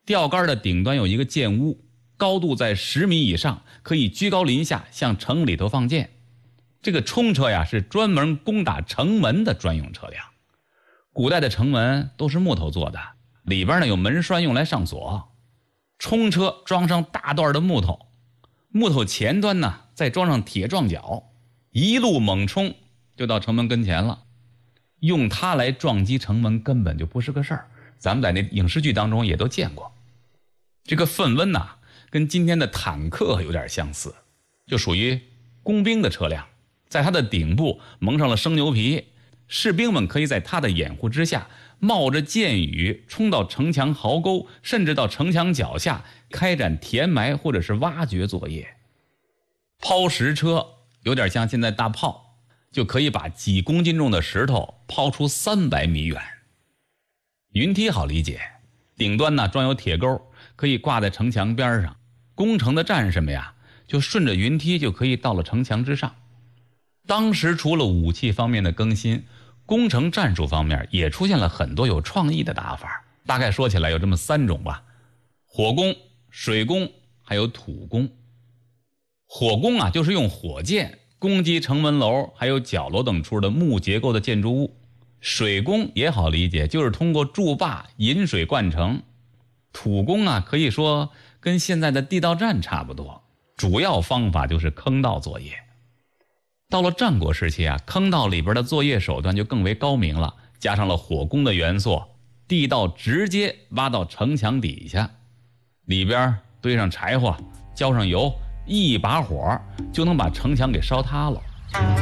吊杆的顶端有一个箭屋，高度在10米以上，可以居高临下向城里头放箭。这个冲车呀，是专门攻打城门的专用车辆。古代的城门都是木头做的，里边呢有门栓用来上锁。冲车装上大段的木头，木头前端呢再装上铁撞角，一路猛冲就到城门跟前了。用它来撞击城门根本就不是个事儿，咱们在那影视剧当中也都见过。这个愤懍呐，跟今天的坦克有点相似，就属于工兵的车辆，在它的顶部蒙上了生牛皮，士兵们可以在它的掩护之下冒着箭雨冲到城墙壕沟，甚至到城墙脚下开展填埋或者是挖掘作业。抛石车有点像现在大炮，就可以把几公斤重的石头抛出300米远。云梯好理解，顶端呢装有铁钩，可以挂在城墙边上，攻城的战士们呀就顺着云梯就可以到了城墙之上。当时除了武器方面的更新，攻城战术方面也出现了很多有创意的打法，大概说起来有这么3种吧：火攻、水攻还有土攻。火攻啊，就是用火箭攻击城门楼还有角楼等处的木结构的建筑物。水攻也好理解，就是通过筑坝引水灌城。土攻啊，可以说跟现在的地道战差不多，主要方法就是坑道作业。到了战国时期啊，坑道里边的作业手段就更为高明了，加上了火攻的元素，地道直接挖到城墙底下，里边堆上柴火，浇上油，一把火就能把城墙给烧塌了。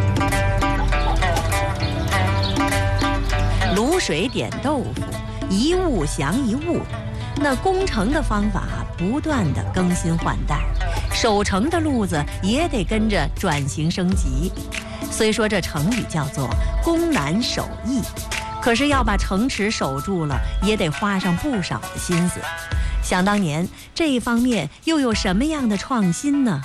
卤水点豆腐，一物降一物。那攻城的方法不断的更新换代，守城的路子也得跟着转型升级。虽说这成语叫做攻难守易，可是要把城池守住了，也得花上不少的心思。想当年这一方面又有什么样的创新呢？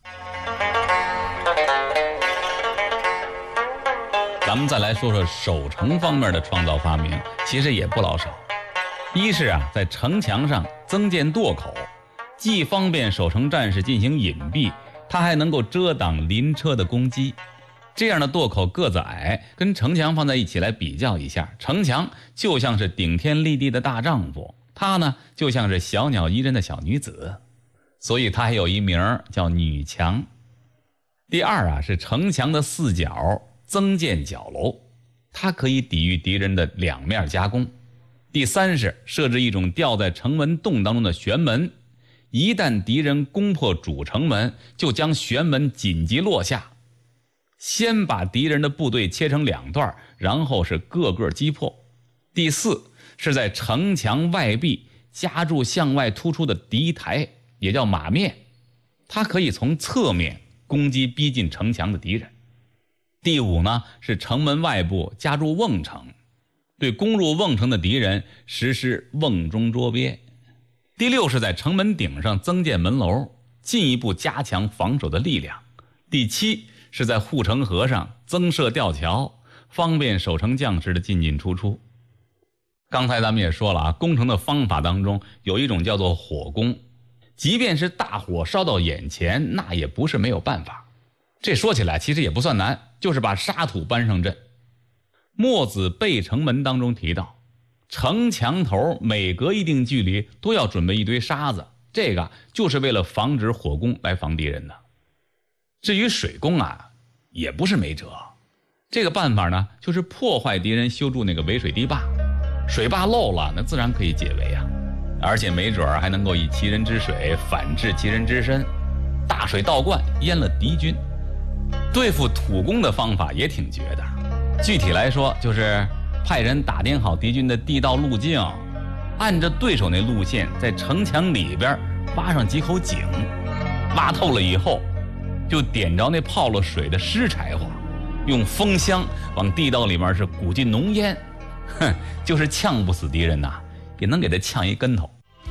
咱们再来说说守城方面的创造发明，其实也不老少。一是啊，在城墙上增建垛口，既方便守城战士进行隐蔽，它还能够遮挡临车的攻击。这样的垛口个子矮，跟城墙放在一起来比较一下，城墙就像是顶天立地的大丈夫，它呢就像是小鸟依人的小女子，所以它还有一名叫女墙。第二啊，是城墙的4角增建角楼，它可以抵御敌人的2面夹攻。第三是设置一种吊在城门洞当中的悬门，一旦敌人攻破主城门，就将悬门紧急落下，先把敌人的部队切成2段，然后是各个击破。第四是在城墙外壁加筑向外突出的敌台，也叫马面，它可以从侧面攻击逼近城墙的敌人。第五呢，是城门外部加筑瓮城，对攻入瓮城的敌人实施瓮中捉鳖。第六是在城门顶上增建门楼，进一步加强防守的力量。第七是在护城河上增设吊桥，方便守城将士的进进出出。刚才咱们也说了啊，攻城的方法当中有一种叫做火攻，即便是大火烧到眼前，那也不是没有办法。这说起来其实也不算难，就是把沙土搬上阵。墨子背城门当中提到，城墙头每隔一定距离都要准备一堆沙子，这个就是为了防止火攻来防敌人的。至于水攻啊，也不是没辙。这个办法呢，就是破坏敌人修筑那个围水堤坝，水坝漏了，那自然可以解围啊，而且没准还能够以其人之水反制其人之身，大水倒灌淹了敌军。对付土攻的方法也挺绝的，具体来说就是派人打点好敌军的地道路径，按着对手那路线在城墙里边挖上几口井，挖透了以后就点着那泡了水的湿柴火，用风箱往地道里面是鼓进浓烟，就是呛不死敌人呐，也能给他呛一跟头。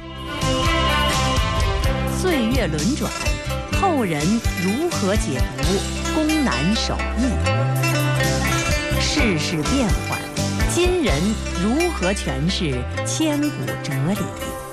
岁月轮转，后人如何解读攻难守易？世事变幻，今人如何诠释千古哲理？